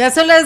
Ya son las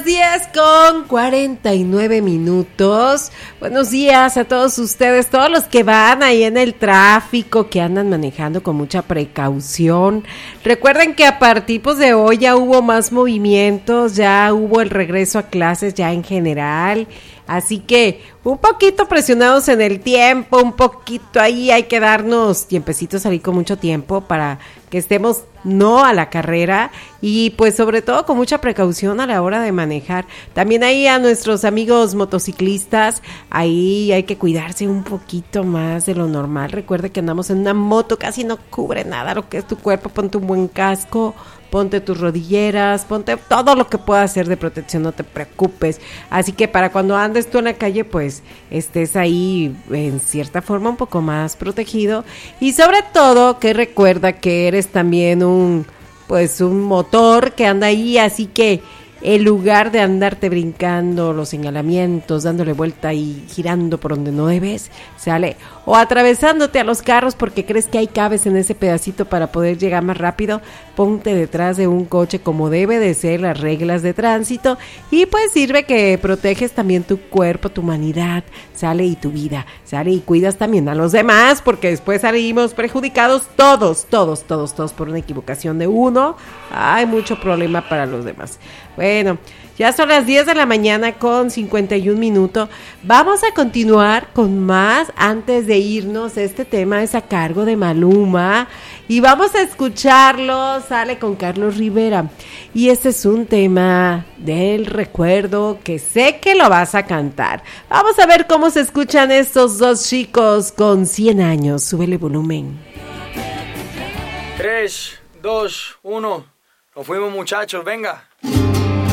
10:49. Buenos días a todos ustedes, todos los que van ahí en el tráfico, que andan manejando con mucha precaución. Recuerden que a partir de hoy ya hubo más movimientos, ya hubo el regreso a clases ya en general. Así que un poquito presionados en el tiempo, un poquito ahí hay que darnos tiempecitos, salir con mucho tiempo para que estemos no a la carrera y pues sobre todo con mucha precaución a la hora de manejar. También ahí a nuestros amigos motociclistas, ahí hay que cuidarse un poquito más de lo normal. Recuerde que andamos en una moto, casi no cubre nada lo que es tu cuerpo, ponte un buen casco, ponte tus rodilleras, ponte todo lo que pueda hacer de protección, no te preocupes. Así que para cuando andes tú en la calle, pues estés ahí en cierta forma un poco más protegido. Y sobre todo que recuerda que eres también un motor que anda ahí, así que en lugar de andarte brincando los señalamientos, dándole vuelta y girando por donde no debes, sale, o atravesándote a los carros porque crees que hay cabes en ese pedacito para poder llegar más rápido, ponte detrás de un coche como debe de ser las reglas de tránsito y pues sirve que proteges también tu cuerpo, tu humanidad, sale, y tu vida, sale, y cuidas también a los demás porque después salimos perjudicados todos por una equivocación de uno. Hay mucho problema para los demás. Bueno, ya son las 10 de la mañana con 51 minutos. Vamos a continuar con más antes de irnos. Este tema es a cargo de Maluma y vamos a escucharlo. Sale con Carlos Rivera y este es un tema del recuerdo que sé que lo vas a cantar. Vamos a ver cómo se escuchan estos dos chicos con 100 años. Súbele volumen. 3, 2, 1. Nos fuimos, muchachos, venga.